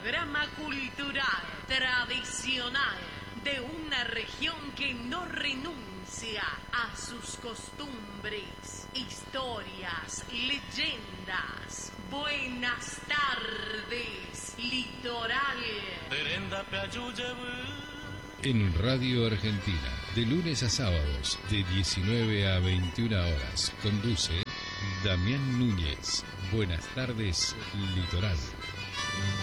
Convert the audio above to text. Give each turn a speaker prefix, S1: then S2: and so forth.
S1: programa cultural tradicional de una región que no renuncia a sus costumbres, historias, leyendas. Buenas tardes, litoral.
S2: En Radio Argentina, de lunes a sábados, de 19 a 21 horas, conduce Damián Núñez. Buenas tardes, litoral.